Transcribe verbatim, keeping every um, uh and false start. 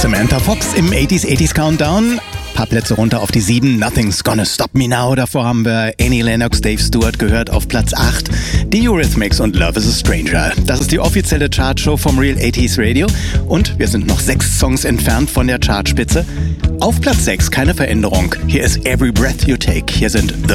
Samantha Fox im achtziger achtziger Countdown. Paar Plätze runter auf die sieben, Nothing's Gonna Stop Me Now. Davor haben wir Annie Lennox, Dave Stewart gehört auf Platz acht. Die Eurythmics und Love is a Stranger. Das ist die offizielle Chartshow vom Real achtziger Radio. Und wir sind noch sechs Songs entfernt von der Chartspitze. Auf Platz sechs keine Veränderung. Hier ist Every Breath You Take. Hier sind The